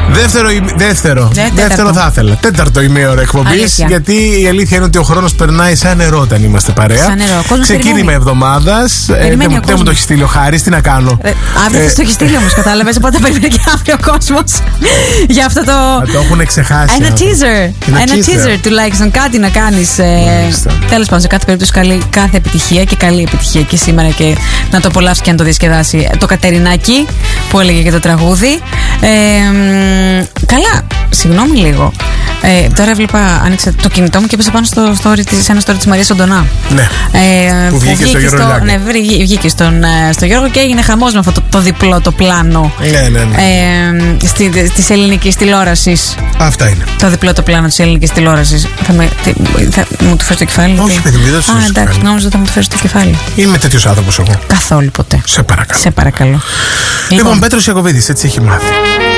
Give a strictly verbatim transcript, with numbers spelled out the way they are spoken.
Δεύτερο, δεύτερο, Δε, δεύτερο θα ήθελα. Τέταρτο ημίωρο εκπομπής. Γιατί η αλήθεια είναι ότι ο χρόνος περνάει σαν νερό όταν είμαστε παρέα. Σαν νερό. Ξεκίνημα εβδομάδας. Ε, δεν μου το έχει στείλει ο Χάρης, τι να κάνω. Ε, αύριο θα το έχει στείλει όμως, κατάλαβες. Οπότε περιμένει και αύριο ο κόσμος. Για αυτό το. Θα το έχουν ξεχάσει. Ένα teaser. Ένα, Ένα teaser. teaser τουλάχιστον. Κάτι να κάνεις. Ε, Τέλος πάντων, σε κάθε περίπτωση καλή, κάθε επιτυχία και καλή επιτυχία και σήμερα και να το απολαύσει και να το διασκεδάσει. Το Κατερινάκι που έλεγε και το τραγούδι. Ε, καλά, συγγνώμη λίγο. Ε, τώρα έβλεπα, άνοιξα το κινητό μου και έπεσα πάνω στο story της, σε ένα story της Μαρίας Οντονά. Ναι. Ε, που βγήκε, βγήκε στο Γιώργο. Στο, ναι, βγήκε στον, στο Γιώργο και έγινε χαμός με αυτό το, το διπλό το πλάνο. Ναι, ναι, ναι. Ε, στη, της ελληνικής τηλεόρασης. Αυτά είναι. Το διπλό το πλάνο της ελληνικής τηλεόρασης. Θα, με, τι, θα μου το φέρει το κεφάλι. Όχι, παιδί, μην το Α, εντάξει, νόμιζα ότι θα μου το φέρει το κεφάλι. Είμαι τέτοιος άνθρωπος εγώ. Καθόλου ποτέ. Σε παρακαλώ. Σε παρακαλώ. Λοιπόν, λοιπόν Πέτρος Ιακωβίδης, έτσι έχει μάθει.